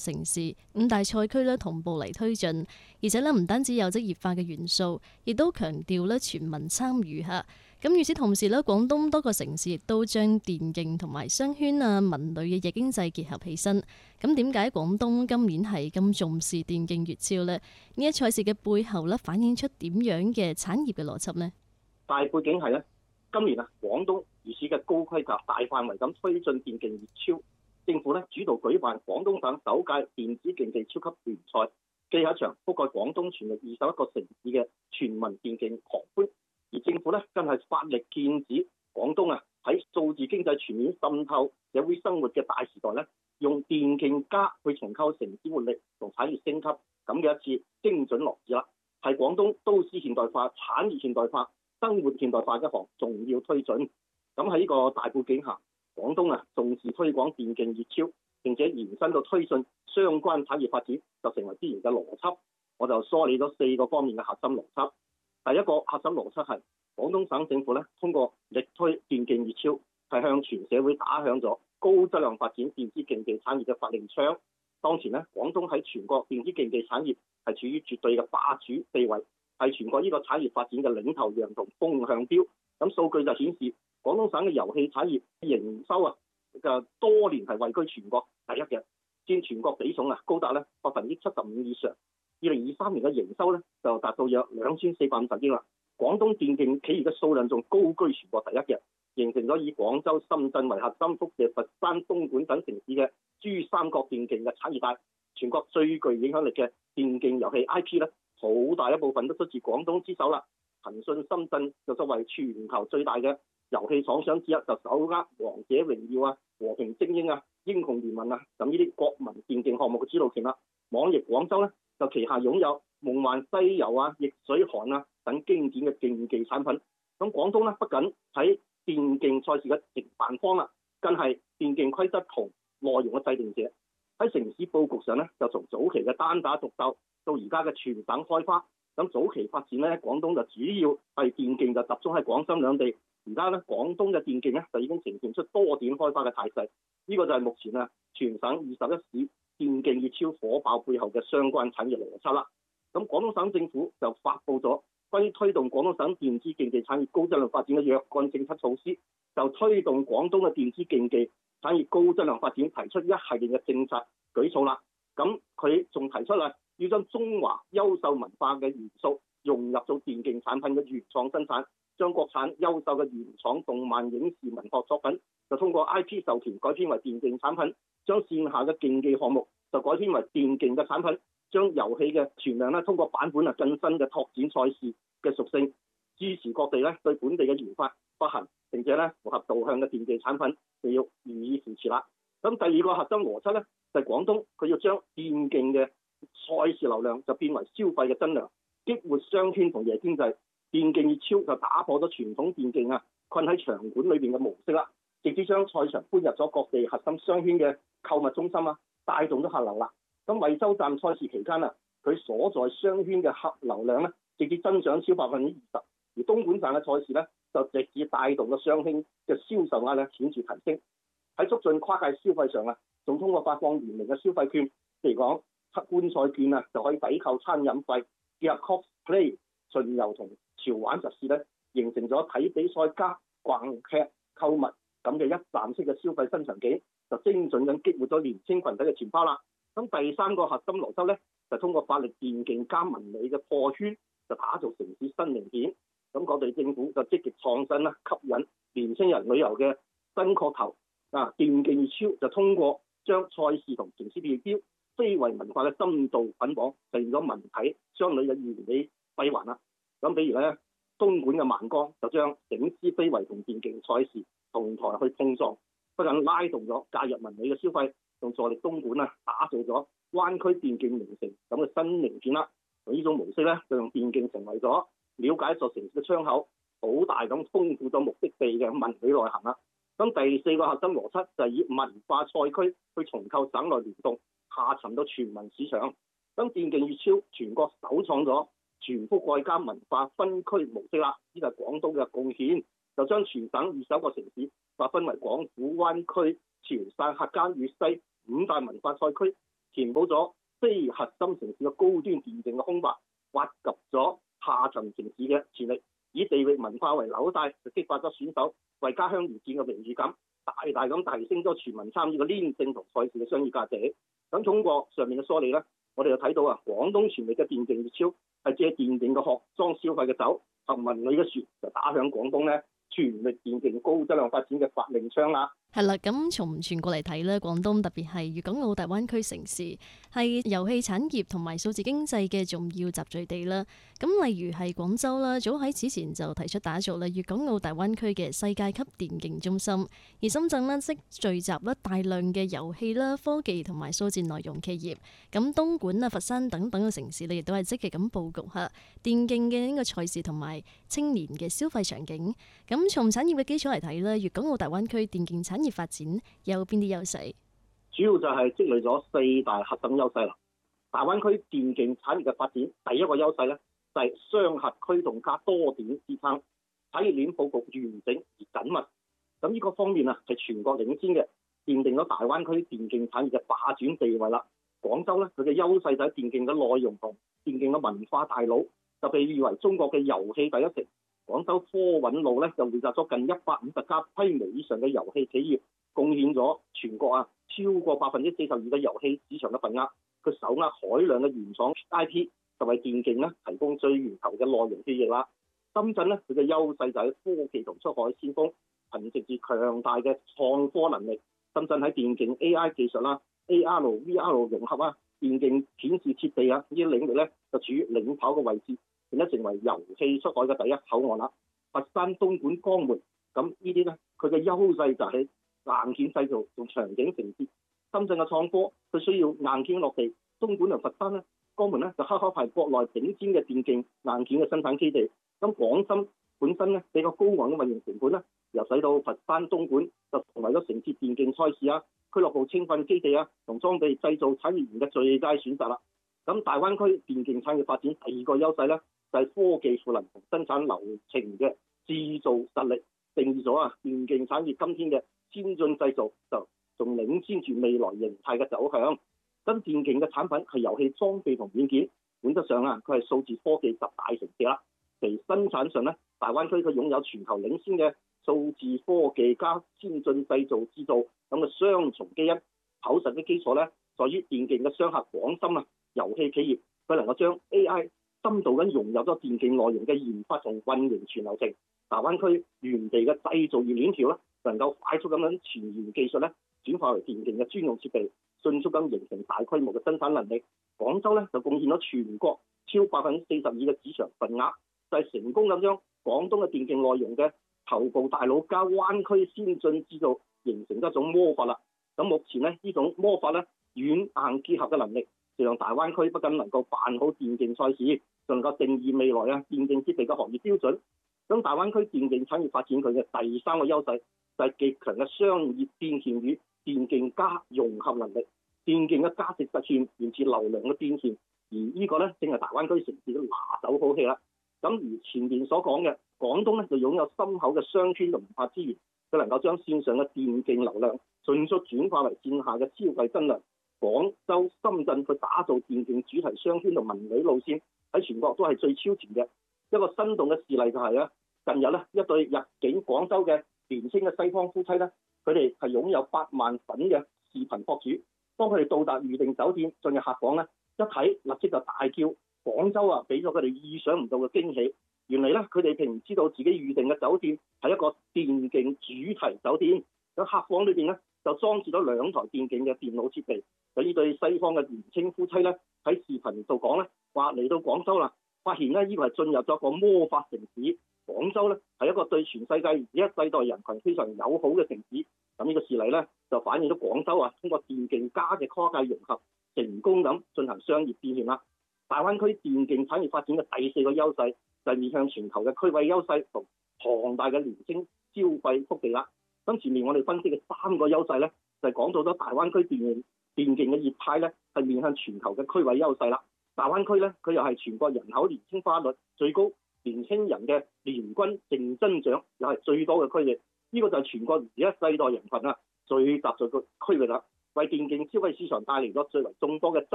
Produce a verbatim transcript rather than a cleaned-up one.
城市、五大賽區咧同步嚟推進，而且咧唔單止有職業化嘅元素，亦都強調咧全民參與嚇。咁與此同時咧，廣東多個城市亦都將電競同埋商圈啊、文旅嘅夜經濟結合起身。咁點解廣東今年係咁重視電競粵超呢？呢一賽事嘅背後咧，反映出點樣嘅產業嘅邏輯呢？ 大背景係咧，今年啊，廣東如此嘅高規格、大範圍咁推進電競粵超，政府咧主導舉辦廣東省首屆電子競技超級聯賽，既係一場覆蓋廣東全域二十一個城市嘅全民電競狂歡。而政府咧更係發力建指廣東啊喺數字經濟全面滲透社會生活嘅大時代咧，用電競加去重構城市活力同產業升級咁嘅一次精準落子啦，係廣東都市現代化、產業現代化、生活現代化一項重要推進。咁喺呢個大背景下，廣東啊重視推廣電競粵超，並且延伸到推進相關產業發展，就成為必然嘅邏輯。我就梳理咗四個方面嘅核心邏輯。第一個核心邏輯係廣東省政府咧，通過力推電競粵超，係向全社會打響咗高質量發展電子競技產業嘅發令槍。當前咧，廣東喺全國電子競技產業係處於絕對嘅霸主地位，係全國呢個產業發展嘅領頭羊同風向標。咁數據就顯示，廣東省嘅遊戲產業營收啊，就多年係位居全國第一嘅，佔全國比重啊高達咧百分之七十五以上。二零二三年嘅營收咧就達到約兩千四百五十億啦。廣東電競企業嘅數量仲高居全國第一嘅，形成咗以廣州、深圳為核心，輻射佛山、東莞等城市嘅珠三角電競嘅產業帶。全國最具影響力嘅電競遊戲 I P 咧，好大一部分都出自廣東之手啦。騰訊深圳就作為全球最大嘅遊戲廠商之一，就手握《王者榮耀》啊、《和平精英》啊、《英雄聯盟》啊咁呢啲國民電競項目嘅主導權啦。網易廣州咧就旗下擁有《夢幻西遊》啊、《逆水寒》啊等經典嘅競技產品。咁廣東咧不僅喺電競賽事嘅營辦方啦，更係電競規則同內容嘅制定者。喺城市佈局上咧，就從早期嘅單打獨鬥到而家嘅全省開花。咁早期發展咧，廣東就主要係電競就集中喺廣深兩地。而家咧，廣東嘅電競咧就已經呈現出多點開花嘅態勢。呢、這個就係目前啊全省二十一市電競粵超火爆背後嘅相關產業邏輯啦。咁廣東省政府就發布咗關於推動廣東省電子競技產業高質量發展嘅若干政策措施，就推動廣東嘅電子競技產業高質量發展提出一系列嘅政策舉措啦。咁佢仲提出啦，要將中華優秀文化嘅元素融入到電競產品嘅原創生產，將國產優秀嘅原創動漫、影視、文學作品就通過 I P 授權改編為電競產品，將線下嘅競技項目就改編為電競嘅產品，將遊戲嘅存量咧通過版本啊更新嘅拓展賽事嘅屬性，支持各地咧對本地嘅研發發行，並且咧符合導向嘅電競產品就要予以扶持啦。咁第二個核心邏輯咧就係、是、廣東佢要將電競嘅賽事流量就變為消費嘅增量，激活商圈同夜經濟。電競粵超就打破咗傳統電競啊困喺場館裏邊嘅模式啦，直接將賽場搬入咗各地核心商圈嘅購物中心啊，帶動咗客流啦。咁惠州站賽事期間啊，佢所在商圈嘅客流量咧直接增長超百分之二十，而東莞站嘅賽事咧就直接帶動咗商圈嘅銷售額咧顯著提升。喺促進跨界消費上啊，仲通過發放聯名嘅消費券，譬如講觀賽券啊就可以抵扣餐飲費，結合 cosplay 巡遊同潮玩實施咧，形成咗睇比賽加逛劇購物咁嘅一站式嘅消費新場景，就精準咁激活咗年輕群體嘅錢包啦。咁第三個核心邏輯咧，就通過發力電競加文旅嘅破圈，就打造城市新名片。咁各地政府就積極創新啦，吸引年輕人旅遊嘅新噱頭。啊，電競粵超就通過將賽事同城市地標、非遺文化嘅深度捆綁，實現咗文體雙旅嘅完美閉環啦。咁比如咧，東莞嘅萬江就將醒獅非遺同電競賽事同台去碰撞，不僅拉動咗介入文旅嘅消費，仲助力東莞啊打造咗灣區電競名城咁嘅新名片啦。呢種模式咧，就用電競成為咗了解一座城市嘅窗口，好大咁豐富咗目的地嘅文旅內涵啦。咁第四個核心邏輯就係以文化賽區去重構省內聯動，下沉到全民市場。咁電競粵超全國首創咗全覆蓋加文化分區模式啦，呢個係廣東嘅貢獻，就將全省二十一個城市劃分為廣府、灣區、潮汕、客家粵西五大文化賽區， 填補咗非核心城市嘅高端電競嘅空白，挖掘咗下層城市嘅潛力，以地域文化為紐帶，就激發咗選手為家鄉而戰嘅榮譽感，大大咁提升咗全民參與嘅黏性同賽事嘅商業價值。咁通過上面嘅梳理咧，我哋就睇到啊，廣東全力嘅電競熱潮係借電競嘅殼裝消費嘅酒，同文旅嘅船就打響廣東咧全力電競高質量發展嘅發令槍啦。 係啦，咁從全國嚟睇咧，廣東特別係粵港澳大灣區城市係遊戲產業同埋數字經濟嘅重要集聚地啦。咁例如係廣州啦，早喺此前就提出打造啦粵港澳大灣區嘅世界級電競中心，而深圳呢，即聚集咗大量嘅遊戲啦、科技同埋數字內容企業。咁東莞啊、佛山等等嘅城市呢，亦都係積極咁佈局下電競嘅呢個賽事同埋青年嘅消費場景。咁從產業嘅基礎嚟睇咧，粵港澳大灣區電競產業發展有邊啲優勢？ 主要就係積累咗四大核心優勢啦。大灣區電競產業嘅發展，第一個優勢咧就係雙核驅動加多點支撐，產業鏈佈局完整而緊密。咁呢個方面啊係全國領先嘅，奠定咗大灣區電競產業嘅霸主地位啦。廣州咧佢嘅優勢就喺電競嘅內容同電競嘅文化大腦，就被譽為中國嘅遊戲第一城。廣州科韻路咧就匯集咗近一百五十家規模以上嘅遊戲企業，貢獻咗全國啊超過百分之四十二嘅遊戲市場嘅份額。佢手握海量嘅原創 I P， 就為電競咧提供最源頭嘅內容記憶啦。深圳咧佢嘅優勢就喺科技同出海先鋒，憑藉住強大嘅創科能力，深圳喺電競 A I 技術啦、A R、V R 融合啊、電競顯示設備啊呢啲領域咧就處於領跑嘅位置。變得成為遊戲出海嘅第一口岸啦。佛山、東莞、江門，咁呢啲咧，佢嘅優勢就係硬件製造同場景承接。深圳嘅創科，佢需要硬件落地；東莞同佛山咧、江門咧就恰恰係國內頂尖嘅電競硬件嘅生產基地。咁廣深本身咧比較高昂嘅運營成本咧，又使到佛山、東莞就成為咗承接電競賽事啊、俱樂部青訓基地啊同裝備製造產業園嘅最佳選擇啦。咁大灣區電競產業發展第二個優勢咧，就係科技賦能同生產流程嘅製造實力，定義咗啊電競產業今天嘅先進製造就仲領先住未來形態嘅走向。咁電競嘅產品係遊戲裝備同軟件，本質上啊佢係數字科技集大成者啦。其生產上咧，大灣區佢擁有全球領先嘅數字科技加先進製造製造咁嘅雙重基因。厚實嘅基礎咧，在於電競嘅雙客廣深啊遊戲企業，佢能夠將 A I深度咁融入咗電競內容嘅研發同運營全流程。大灣區原地嘅製造業鏈條咧，能夠快速咁樣前沿技術咧轉化為電競嘅專用設備，迅速咁形成大規模嘅生產能力。廣州咧就貢獻咗全國超百分之四十二嘅市場份額，就係、是、成功咁將廣東嘅電競內容嘅頭部大佬加灣區先進製造形成一種魔法啦。咁目前咧呢種魔法咧軟硬結合嘅能力，就讓大灣區不僅能夠辦好電競賽事，仲能夠定義未來啊電競設備嘅行業標準。咁大灣區電競產業發展佢嘅第三個優勢就係極強嘅商業變現與電競加融合能力。電競嘅價值實現源自流量嘅變現，而呢個咧正係大灣區城市嘅拿手好戲啦。咁如前面所講嘅，廣東咧就擁有深厚嘅商圈同文化資源，佢能夠將線上嘅電競流量迅速轉化為線下嘅消費增量。廣州、深圳佢打造電競主題商圈同文旅路線，喺全國都係最超前嘅。一個生動嘅事例就係咧，近日咧一對入境廣州嘅年輕嘅西方夫妻咧，佢哋係擁有八萬粉嘅視頻博主。當佢哋到達預定酒店進入客房咧，一睇立即就大叫：廣州啊，俾咗佢哋意想唔到嘅驚喜！原嚟咧，佢哋並唔知道自己預定嘅酒店係一個電競主題酒店。喺客房裏邊咧，就裝置咗兩台電競嘅電腦設備。有呢對西方嘅年輕夫妻咧，喺視頻度講咧，話嚟到廣州啦，發現咧呢個係進入咗一個魔法城市。廣州咧係一個對全世界而家世代人群非常友好嘅城市。咁呢個事例咧就反映咗廣州啊通過電競加嘅跨界融合，成功咁進行商業變現啦。大灣區電競產業發展嘅第四個優勢就係面向全球嘅區位優勢同龐大嘅年輕消費腹地啦。咁前面我哋分析嘅三個優勢咧，就係講到咗大灣區電競電競嘅業態咧係面向全球嘅區位優勢啦。大灣區咧佢又係全國人口年輕化率最高、年輕人嘅年均淨增長又係最多嘅區域。呢、這個就係全國而家世代人群啊最集聚嘅區域啦。 為電競消費市場帶嚟咗最為眾多嘅